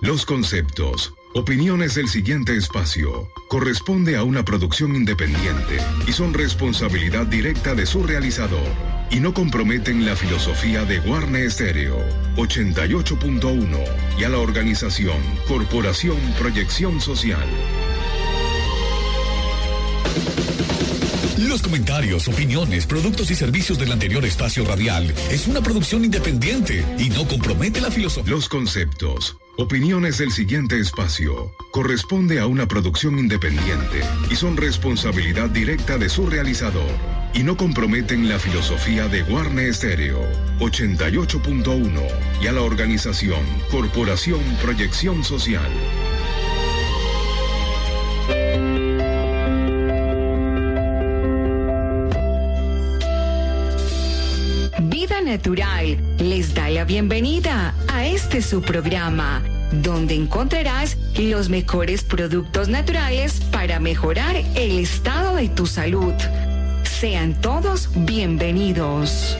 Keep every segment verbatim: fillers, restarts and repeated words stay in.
Los conceptos, opiniones del siguiente espacio corresponde a una producción independiente y son responsabilidad directa de su realizador y no comprometen la filosofía de Guarne Stereo ochenta y ocho punto uno y a la organización Corporación Proyección Social. Los comentarios, opiniones, productos y servicios del anterior espacio radial es una producción independiente y no compromete la filosofía. Los conceptos, opiniones del siguiente espacio corresponde a una producción independiente y son responsabilidad directa de su realizador y no comprometen la filosofía de Guarne Stereo ochenta y ocho punto uno y a la organización Corporación Proyección Social. Vida Natural les da la bienvenida a este su programa, donde encontrarás los mejores productos naturales para mejorar el estado de tu salud. Sean todos bienvenidos.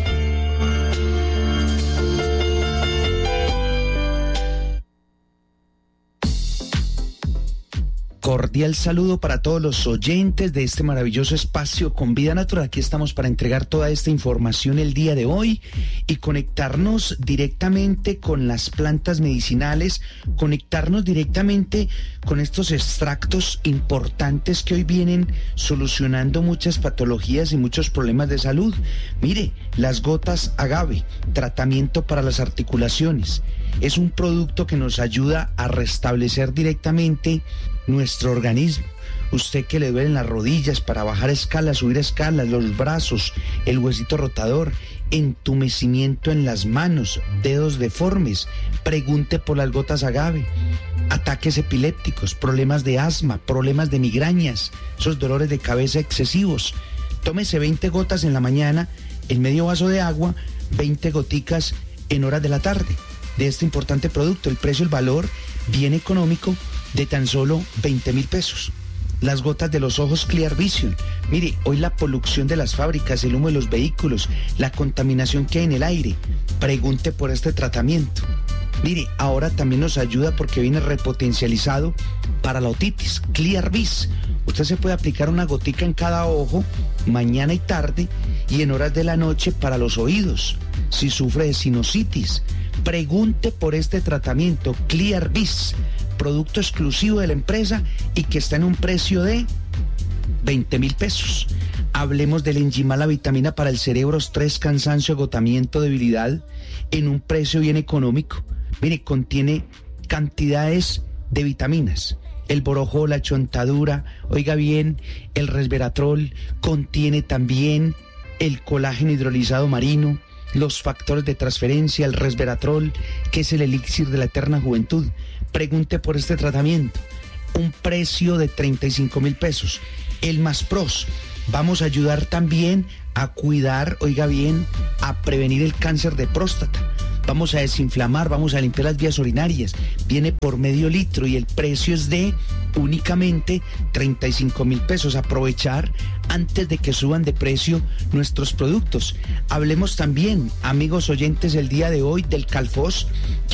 Cordial saludo para todos los oyentes de este maravilloso espacio con Vida Natural. Aquí estamos para entregar toda esta información el día de hoy y conectarnos directamente con las plantas medicinales, conectarnos directamente con estos extractos importantes que hoy vienen solucionando muchas patologías y muchos problemas de salud. Mire, las gotas agave, tratamiento para las articulaciones. Es un producto que nos ayuda a restablecer directamente nuestro organismo. Usted que le duelen las rodillas para bajar escalas, subir escalas, los brazos, el huesito rotador, entumecimiento en las manos, dedos deformes, pregunte por las gotas agave. Ataques epilépticos, problemas de asma, problemas de migrañas, esos dolores de cabeza excesivos. Tómese veinte gotas en la mañana, en medio vaso de agua, veinte goticas en horas de la tarde de este importante producto. El precio, el valor bien económico de tan solo veinte mil pesos. Las gotas de los ojos Clear Vision. Mire, hoy la polución de las fábricas, el humo de los vehículos, la contaminación que hay en el aire. Pregunte por este tratamiento. Mire, ahora también nos ayuda porque viene repotencializado para la otitis, Clear Vis. Usted se puede aplicar una gotica en cada ojo, mañana y tarde, y en horas de la noche para los oídos. Si sufre de sinusitis, pregunte por este tratamiento, Clear Vis, producto exclusivo de la empresa y que está en un precio de veinte mil pesos. Hablemos del Enjimala vitamina para el cerebro, estrés, cansancio, agotamiento, debilidad, en un precio bien económico. Mire, contiene cantidades de vitaminas. El borojo, la chontadura, oiga bien, el resveratrol, contiene también el colágeno hidrolizado marino, los factores de transferencia, el resveratrol, que es el elixir de la eterna juventud. Pregunte por este tratamiento. Un precio de treinta y cinco mil pesos. El Más Pros. Vamos a ayudar también a cuidar, oiga bien, a prevenir el cáncer de próstata. Vamos a desinflamar, vamos a limpiar las vías urinarias. Viene por medio litro y el precio es de únicamente treinta y cinco mil pesos. Aprovechar antes de que suban de precio nuestros productos. Hablemos también, amigos oyentes, el día de hoy del Calfos,